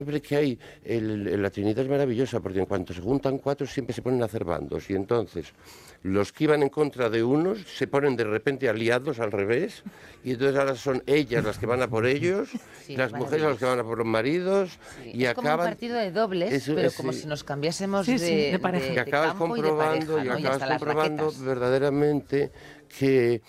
Siempre que hay, la Trinidad es maravillosa, porque en cuanto se juntan cuatro siempre se ponen a hacer bandos, y entonces los que iban en contra de unos se ponen de repente aliados al revés, y entonces ahora son ellas las que van a por ellos, Sí, las mujeres las que van a por los maridos, sí. y es acaban... como un partido de dobles, pero como si nos cambiásemos de pareja. Y acabas campo comprobando, y de pareja, ¿no? Y hasta las comprobando raquetas. verdaderamente que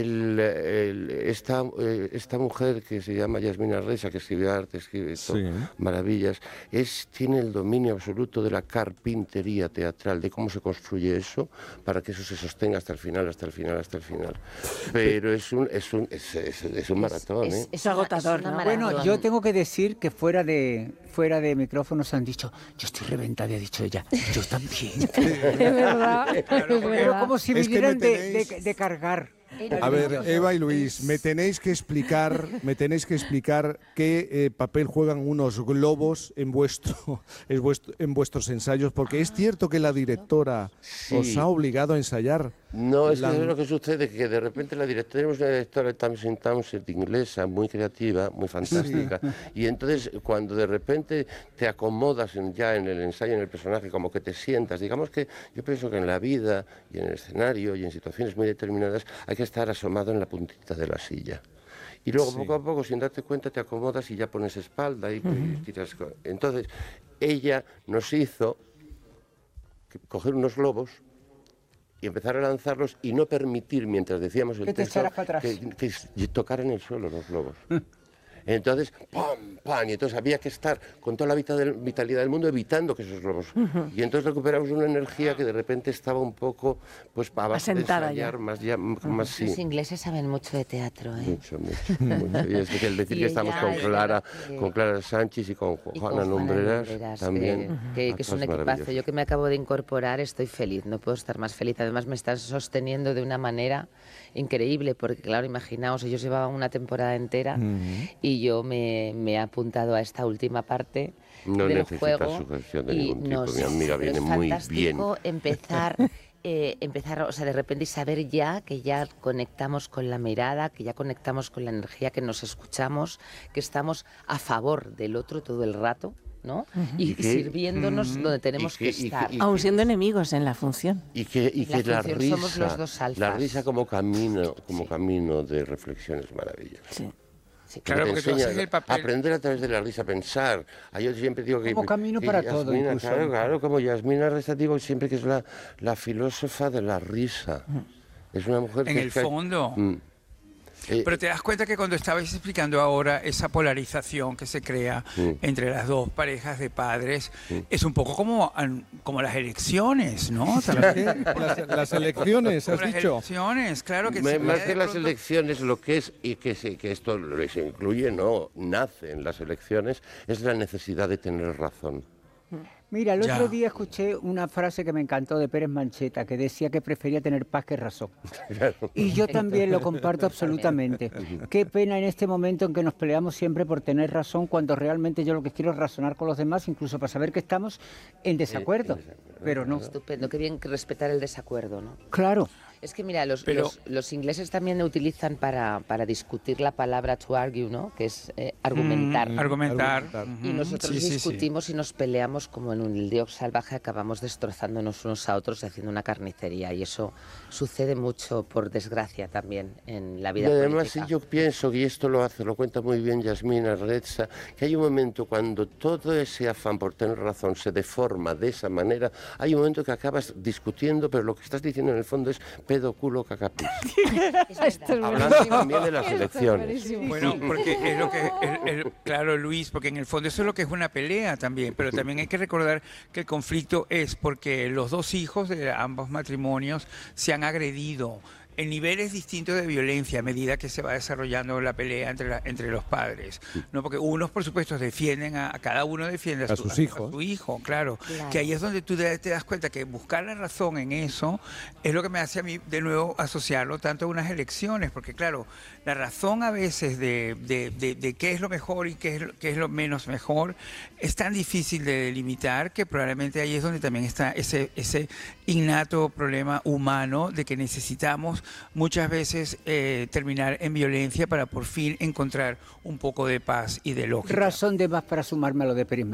esta mujer que se llama Yasmina Reza, que escribe arte, escribe maravillas, tiene el dominio absoluto de la carpintería teatral, de cómo se construye eso, para que eso se sostenga hasta el final, hasta el final, hasta el final. Pero es un maratón, ¿eh? Es agotador, ¿no? Bueno, yo tengo que decir que fuera de micrófonos han dicho, yo estoy reventada, ha dicho ella, yo también. Es verdad, es Pero verdad. como si Es que vinieran me tenéis- de cargar. A ver, Eva y Luis, me tenéis que explicar qué papel juegan unos globos en vuestros ensayos, porque es cierto que la directora os ha obligado a ensayar. No, es que es lo que sucede, que de repente tenemos una directora, Tamsin Townsend, inglesa, muy creativa, muy fantástica, y entonces cuando de repente te acomodas ya en el ensayo, en el personaje, como que te sientas, digamos que yo pienso que en la vida y en el escenario y en situaciones muy determinadas hay que estar asomado en la puntita de la silla. Y luego poco a poco, sin darte cuenta, te acomodas y ya pones espalda y tiras. Entonces, ella nos hizo coger unos globos y empezar a lanzarlos y no permitir, mientad decíamos el texto, que tocaran el suelo los globos. Entonces, ¡pam, pam! Y entonces había que estar con toda la vitalidad del mundo evitando que esos globos... Y entonces recuperamos una energía que de repente estaba un poco, pues, para asentada ensayar más sí. Los ingleses saben mucho de teatro, ¿eh? Mucho. Y es que el decir Y que estamos ella, con Clara Sánchez y con Juana Lumbreras también. Que es un equipazo. Yo que me acabo de incorporar estoy feliz, no puedo estar más feliz. Además me están sosteniendo de una manera increíble, porque claro, imaginaos, ellos llevaban una temporada entera y yo me he apuntado a esta última parte del juego. Sujeción de ningún tipo. Mi amiga viene muy bien. Empezar, o sea, de repente y saber ya que ya conectamos con la mirada, que ya conectamos con la energía, que nos escuchamos, que estamos a favor del otro todo el rato, ¿no? Y sirviéndonos donde tenemos que estar. Aún siendo enemigos en la función. Y que la risa, somos los dos alfas. la risa como camino de reflexión es maravilloso. Sí. Sí, Claro, porque tú haces el papel... Aprender a través de la risa a pensar. Yo siempre digo que... Como camino para todo, incluso. Claro, como Yasmina Reza, digo siempre que es la filósofa de la risa. Es una mujer En que... el fondo... Pero te das cuenta que cuando estabais explicando ahora esa polarización que se crea entre las dos parejas de padres, es un poco como las elecciones, ¿no? También. Las elecciones, has Como las dicho. elecciones, claro que sí. Más que las elecciones, lo que es, y que esto se incluye, no, nace en las elecciones, es la necesidad de tener razón. Mira, el otro día escuché una frase que me encantó de Pérez Mancheta, que decía que prefería tener paz que razón. Y yo también lo comparto absolutamente. Qué pena en este momento en que nos peleamos siempre por tener razón, cuando realmente yo lo que quiero es razonar con los demás, incluso para saber que estamos en desacuerdo. Pero no. Estupendo, qué bien respetar el desacuerdo, ¿no? Claro. Es que mira, los ingleses también utilizan para discutir la palabra to argue, ¿no? Que es argumentar. Argumentar. Y nosotros discutimos y nos peleamos como en un dios salvaje, acabamos destrozándonos unos a otros y haciendo una carnicería. Y eso sucede mucho, por desgracia, también en la vida Y además política. yo pienso, y esto lo cuenta muy bien Yasmina Reza, que hay un momento cuando todo ese afán por tener razón se deforma de esa manera, hay un momento que acabas discutiendo, pero lo que estás diciendo en el fondo es pedo, culo, cacapis. Hablando también de las elecciones. Bueno, porque es lo que, claro, Luis, porque en el fondo eso es lo que es una pelea también, pero también hay que recordar que el conflicto es porque los dos hijos de ambos matrimonios se han agredido en niveles distintos de violencia a medida que se va desarrollando la pelea entre los padres, ¿no? Porque unos, por supuesto, defienden cada uno defiende a sus hijos. A su hijo, claro. Que ahí es donde tú te das cuenta que buscar la razón en eso es lo que me hace a mí de nuevo asociarlo tanto a unas elecciones, porque claro, la razón a veces de qué es lo mejor y qué es lo menos mejor es tan difícil de delimitar que probablemente ahí es donde también está ese innato problema humano de que necesitamos muchas veces terminar en violencia para por fin encontrar un poco de paz y de lógica. Razón de más para sumarme a lo de Pérez